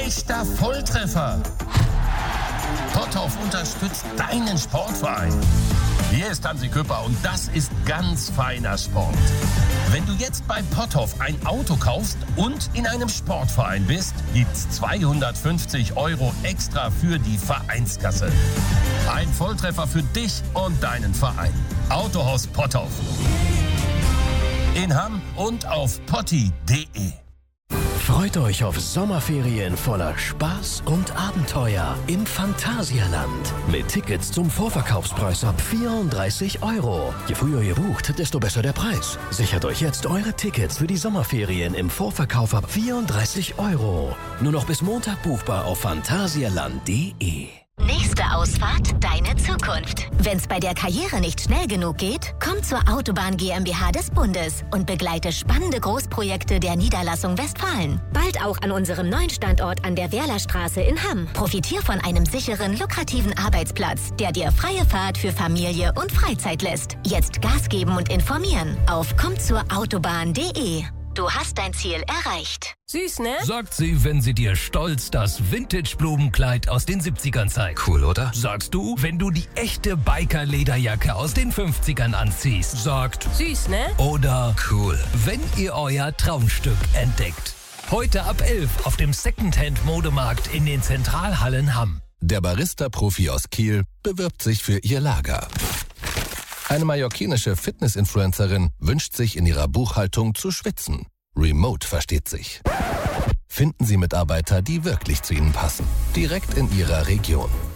echter Volltreffer. Potthoff unterstützt deinen Sportverein. Hier ist Hansi Küpper und das ist ganz feiner Sport. Wenn du jetzt bei Potthoff ein Auto kaufst und in einem Sportverein bist, gibt's 250 € extra für die Vereinskasse. Ein Volltreffer für dich und deinen Verein. Autohaus Potthoff. In Hamm und auf potti.de. Freut euch auf Sommerferien voller Spaß und Abenteuer im Phantasialand. Mit Tickets zum Vorverkaufspreis ab 34 €. Je früher ihr bucht, desto besser der Preis. Sichert euch jetzt eure Tickets für die Sommerferien im Vorverkauf ab 34 €. Nur noch bis Montag buchbar auf phantasialand.de. Nächste Ausfahrt, deine Zukunft. Wenn's bei der Karriere nicht schnell genug geht, komm zur Autobahn GmbH des Bundes und begleite spannende Großprojekte der Niederlassung Westfalen. Bald auch an unserem neuen Standort an der Wehrlerstraße in Hamm. Profitier von einem sicheren, lukrativen Arbeitsplatz, der dir freie Fahrt für Familie und Freizeit lässt. Jetzt Gas geben und informieren auf kommzurautobahn.de. Du hast dein Ziel erreicht. Süß, ne? Sagt sie, wenn sie dir stolz das Vintage-Blumenkleid aus den 70ern zeigt. Cool, oder? Sagst du, wenn du die echte Biker-Lederjacke aus den 50ern anziehst. Sagt Süß, ne? oder Cool. wenn ihr euer Traumstück entdeckt. Heute ab 11 auf dem Secondhand-Modemarkt in den Zentralhallen Hamm. Der Barista-Profi aus Kiel bewirbt sich für ihr Lager. Eine mallorquinische Fitness-Influencerin wünscht sich in ihrer Buchhaltung zu schwitzen. Remote versteht sich. Finden Sie Mitarbeiter, die wirklich zu Ihnen passen. Direkt in Ihrer Region.